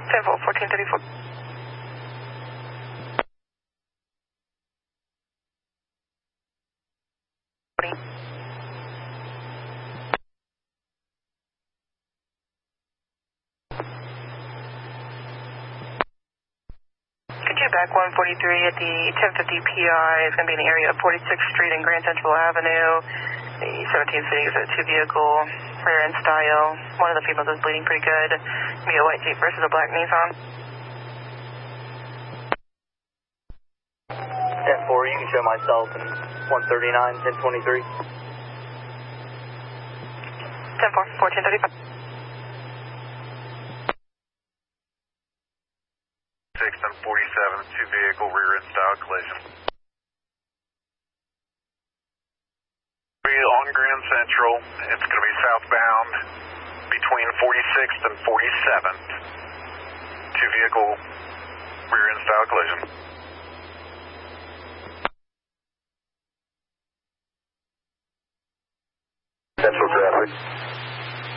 10-4, 1434. Back 143 at the 1050 PI is going to be in the area of 46th Street and Grand Central Avenue. The 17th City is a two-vehicle rear end style. One of the females is bleeding pretty good. Be a white Jeep versus a black Nissan. 10-4, you can show myself in 139, 1023. 10-4, 1435. 47, two-vehicle rear-end style collision. On Grand Central, it's going to be southbound between 46th and 47th. Two-vehicle rear-end style collision. Central traffic.